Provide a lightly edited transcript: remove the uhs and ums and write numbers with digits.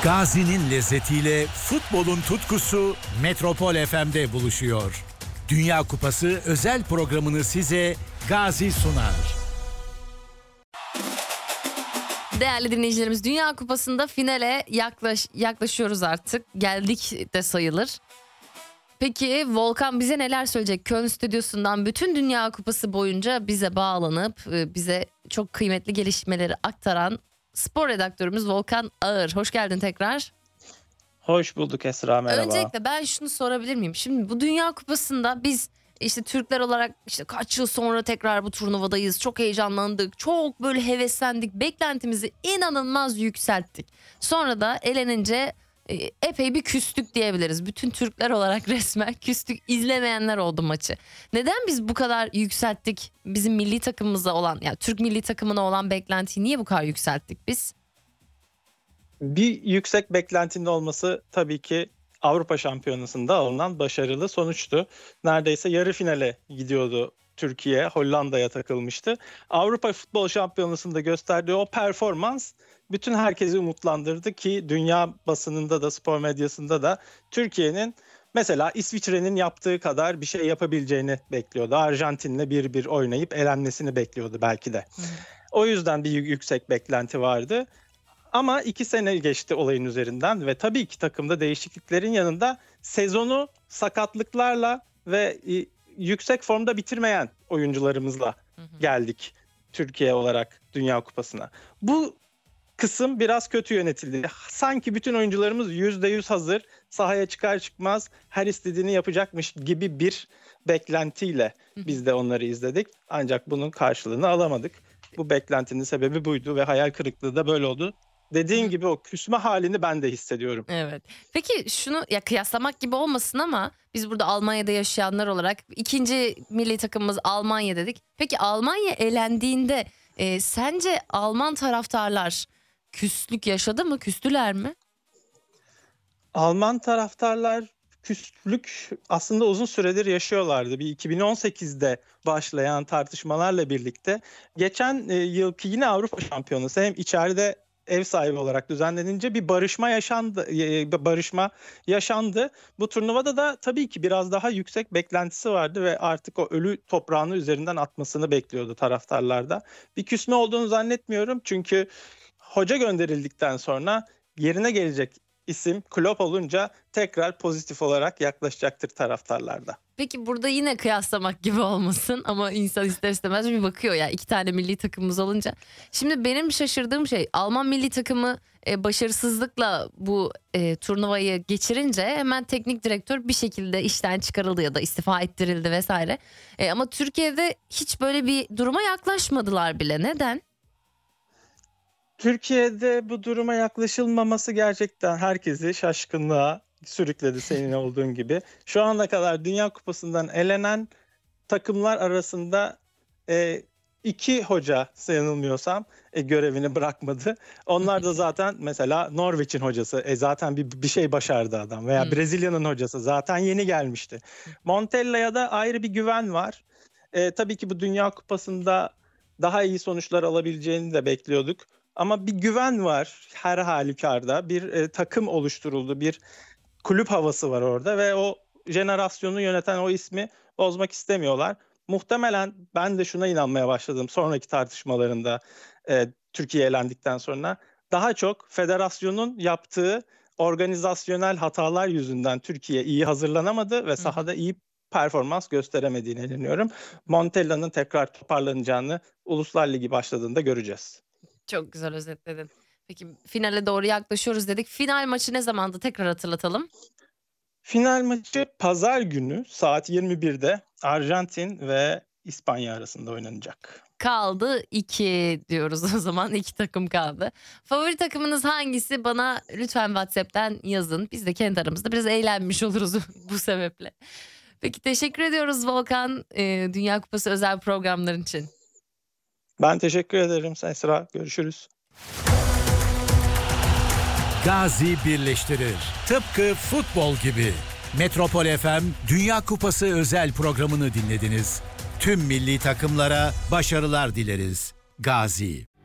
Gazi'nin lezzetiyle futbolun tutkusu Metropol FM'de buluşuyor. Dünya Kupası özel programını size Gazi sunar. Değerli dinleyicilerimiz, Dünya Kupası'nda finale yaklaşıyoruz artık. Geldik de sayılır. Peki Volkan bize neler söyleyecek? Köln stüdyosundan bütün Dünya Kupası boyunca bize bağlanıp bize çok kıymetli gelişmeleri aktaran spor redaktörümüz Volkan Ağır. Hoş geldin tekrar. Hoş bulduk Esra, merhaba. Öncelikle ben şunu sorabilir miyim? Şimdi bu Dünya Kupası'nda biz işte Türkler olarak işte kaç yıl sonra tekrar bu turnuvadayız. Çok heyecanlandık. Çok böyle heveslendik. Beklentimizi inanılmaz yükselttik. Sonra da elenince epey bir küstük diyebiliriz. Bütün Türkler olarak resmen küstük. İzlemeyenler oldu maçı. Neden biz bu kadar yükselttik? Bizim milli takımımıza olan, yani Türk milli takımına olan beklentiyi niye bu kadar yükselttik biz? Bir yüksek beklentinin olması tabii ki Avrupa Şampiyonası'nda alınan başarılı sonuçtu. Neredeyse yarı finale gidiyordu Türkiye, Hollanda'ya takılmıştı. Avrupa Futbol Şampiyonası'nda gösterdiği o performans bütün herkesi umutlandırdı ki dünya basınında da spor medyasında da Türkiye'nin mesela İsviçre'nin yaptığı kadar bir şey yapabileceğini bekliyordu. Arjantin'le 1-1 oynayıp elenmesini bekliyordu belki de. O yüzden bir yüksek beklenti vardı. Ama 2 sene geçti olayın üzerinden ve tabii ki takımda değişikliklerin yanında sezonu sakatlıklarla ve yüksek formda bitirmeyen oyuncularımızla geldik Türkiye olarak Dünya Kupası'na. Bu kısım biraz kötü yönetildi. Sanki bütün oyuncularımız %100 hazır, sahaya çıkar çıkmaz her istediğini yapacakmış gibi bir beklentiyle biz de onları izledik. Ancak bunun karşılığını alamadık. Bu beklentinin sebebi buydu ve hayal kırıklığı da böyle oldu. Dediğin gibi o küsme halini ben de hissediyorum. Evet. Peki şunu ya kıyaslamak gibi olmasın ama biz burada Almanya'da yaşayanlar olarak ikinci milli takımımız Almanya dedik. Peki Almanya elendiğinde sence Alman taraftarlar küslük yaşadı mı? Küstüler mi? Alman taraftarlar küslük aslında uzun süredir yaşıyorlardı. Bir 2018'de başlayan tartışmalarla birlikte geçen yılki yine Avrupa Şampiyonası hem içeride ev sahibi olarak düzenlenince bir barışma yaşandı. Bu turnuvada da tabii ki biraz daha yüksek beklentisi vardı ve artık o ölü toprağını üzerinden atmasını bekliyordu taraftarlarda. Bir küsme olduğunu zannetmiyorum çünkü hoca gönderildikten sonra yerine gelecek isim Klopp olunca tekrar pozitif olarak yaklaşacaktır taraftarlarda. Peki burada yine kıyaslamak gibi olmasın ama insan ister istemez bir bakıyor ya, 2 tane milli takımımız olunca. Şimdi benim şaşırdığım şey Alman milli takımı başarısızlıkla bu turnuvayı geçirince hemen teknik direktör bir şekilde işten çıkarıldı ya da istifa ettirildi vesaire. Ama Türkiye'de hiç böyle bir duruma yaklaşmadılar bile. Neden? Türkiye'de bu duruma yaklaşılmaması gerçekten herkesi şaşkınlığa sürükledi senin olduğun gibi. Şu ana kadar Dünya Kupası'ndan elenen takımlar arasında 2 hoca yanılmıyorsam görevini bırakmadı. Onlar da zaten mesela Norveç'in hocası zaten bir şey başardı adam veya Brezilya'nın hocası zaten yeni gelmişti. Montella'ya da ayrı bir güven var. Tabii ki bu Dünya Kupası'nda daha iyi sonuçlar alabileceğini de bekliyorduk. Ama bir güven var her halükarda. Bir takım oluşturuldu, bir kulüp havası var orada ve o jenerasyonu yöneten o ismi bozmak istemiyorlar. Muhtemelen ben de şuna inanmaya başladım sonraki tartışmalarında Türkiye elendikten sonra. Daha çok federasyonun yaptığı organizasyonel hatalar yüzünden Türkiye iyi hazırlanamadı ve sahada iyi performans gösteremediğine inanıyorum. Montella'nın tekrar toparlanacağını Uluslar Ligi başladığında göreceğiz. Çok güzel özetledin. Peki finale doğru yaklaşıyoruz dedik. Final maçı ne zamandı? Tekrar hatırlatalım. Final maçı pazar günü saat 21'de Arjantin ve İspanya arasında oynanacak. Kaldı 2 diyoruz o zaman. 2 takım kaldı. Favori takımınız hangisi? Bana lütfen WhatsApp'tan yazın. Biz de kendi aramızda biraz eğlenmiş oluruz bu sebeple. Peki teşekkür ediyoruz Volkan, Dünya Kupası özel programların için. Ben teşekkür ederim Esra. Görüşürüz. Gazi birleştirir. Tıpkı futbol gibi. Metropol FM Dünya Kupası özel programını dinlediniz. Tüm milli takımlara başarılar dileriz. Gazi.